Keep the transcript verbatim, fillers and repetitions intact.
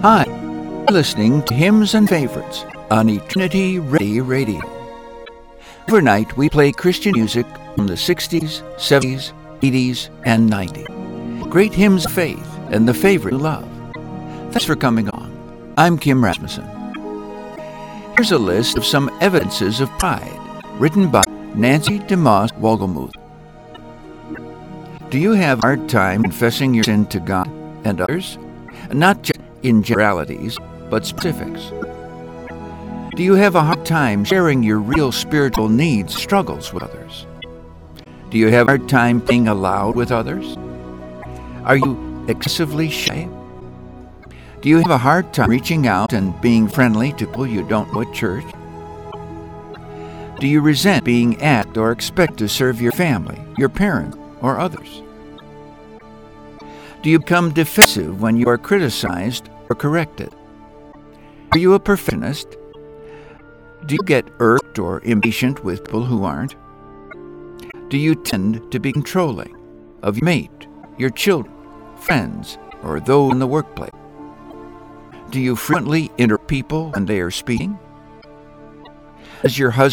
Hi, you're listening to Hymns and Favorites on Eternity Ready Radio. Overnight, we play Christian music from the sixties, seventies, eighties, and nineties. Great hymns of faith and the favorite you love. Thanks for coming on. I'm Kim Rasmussen. Here's a list of some evidences of pride, written by Nancy DeMoss Wolgemuth. Do you have a hard time confessing your sin to God and others? Not just in generalities, but specifics. Do you have a hard time sharing your real spiritual needs, struggles with others? Do you have a hard time praying aloud with others? Are you excessively shy? Do you have a hard time reaching out and being friendly to people you don't know at church? Do you resent being asked or expect to serve your family, your parents, or others? Do you become defensive when you are criticized or corrected? Are you a perfectionist? Do you get irked or impatient with people who aren't? Do you tend to be controlling of your mate, your children, friends, or those in the workplace? Do you frequently interrupt people when they are speaking? Does your husband